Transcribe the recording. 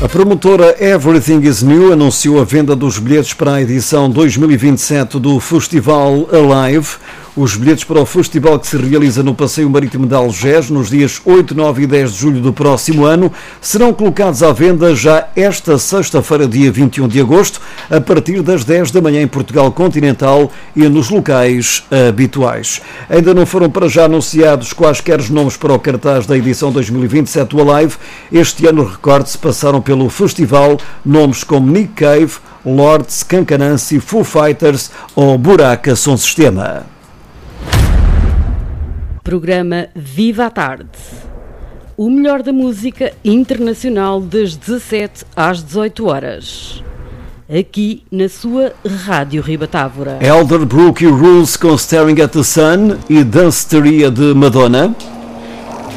A promotora Everything is New anunciou a venda dos bilhetes para a edição 2027 do Festival Alive. Os bilhetes para o festival, que se realiza no Passeio Marítimo de Algés nos dias 8, 9 e 10 de julho do próximo ano, serão colocados à venda já esta sexta-feira, dia 21 de agosto, a partir das 10 da manhã em Portugal Continental e nos locais habituais. Ainda não foram para já anunciados quaisquer nomes para o cartaz da edição 2027 do Alive. Este ano, recorde-se, passaram pelo festival nomes como Nick Cave, Lords, Cancananci, Foo Fighters ou Buraca Som Sistema. Programa Viva a Tarde. O melhor da música internacional das 17 às 18 horas. Aqui na sua Rádio Ribatávora. Elderbrook e Rules com Staring at the Sun e Danceteria de Madonna.